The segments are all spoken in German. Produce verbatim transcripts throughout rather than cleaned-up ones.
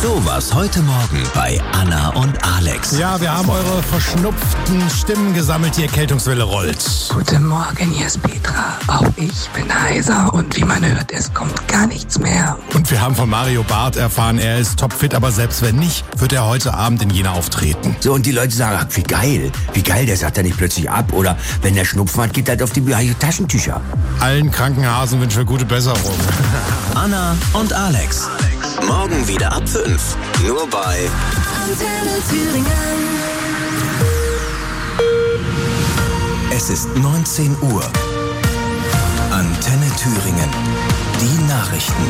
So was heute Morgen bei Anna und Alex. Ja, wir haben eure verschnupften Stimmen gesammelt, die Erkältungswelle rollt. Guten Morgen, hier ist Petra. Auch ich bin heiser und wie man hört, es kommt gar nichts mehr. Und wir haben von Mario Barth erfahren, er ist topfit, aber selbst wenn nicht, wird er heute Abend in Jena auftreten. So, und die Leute sagen, ach, wie geil, wie geil, der sagt ja nicht plötzlich ab. Oder wenn der Schnupfen hat, geht halt auf die Taschentücher. Allen Krankenhasen wünschen wir gute Besserung. Anna und Alex. Morgen wieder ab fünf. Nur bei Antenne Thüringen. Es ist neunzehn Uhr. Antenne Thüringen. Die Nachrichten.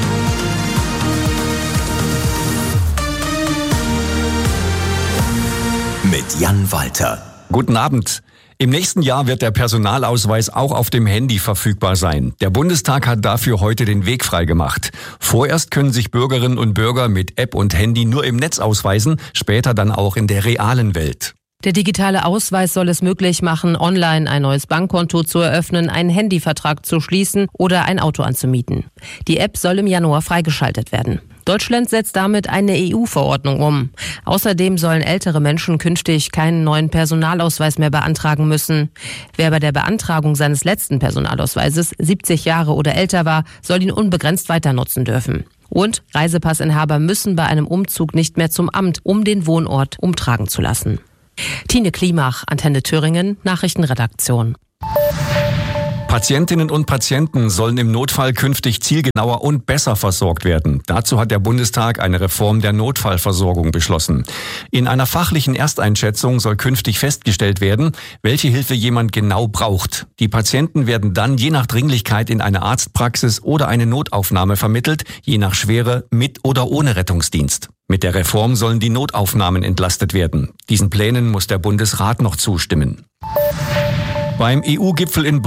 Mit Jan Walter. Guten Abend. Im nächsten Jahr wird der Personalausweis auch auf dem Handy verfügbar sein. Der Bundestag hat dafür heute den Weg freigemacht. Vorerst können sich Bürgerinnen und Bürger mit App und Handy nur im Netz ausweisen, später dann auch in der realen Welt. Der digitale Ausweis soll es möglich machen, online ein neues Bankkonto zu eröffnen, einen Handyvertrag zu schließen oder ein Auto anzumieten. Die App soll im Januar freigeschaltet werden. Deutschland setzt damit eine E U-Verordnung um. Außerdem sollen ältere Menschen künftig keinen neuen Personalausweis mehr beantragen müssen. Wer bei der Beantragung seines letzten Personalausweises siebzig Jahre oder älter war, soll ihn unbegrenzt weiter nutzen dürfen. Und Reisepassinhaber müssen bei einem Umzug nicht mehr zum Amt, um den Wohnort umtragen zu lassen. Tine Klimach, Antenne Thüringen, Nachrichtenredaktion. Patientinnen und Patienten sollen im Notfall künftig zielgenauer und besser versorgt werden. Dazu hat der Bundestag eine Reform der Notfallversorgung beschlossen. In einer fachlichen Ersteinschätzung soll künftig festgestellt werden, welche Hilfe jemand genau braucht. Die Patienten werden dann je nach Dringlichkeit in eine Arztpraxis oder eine Notaufnahme vermittelt, je nach Schwere mit oder ohne Rettungsdienst. Mit der Reform sollen die Notaufnahmen entlastet werden. Diesen Plänen muss der Bundesrat noch zustimmen. Beim E U-Gipfel in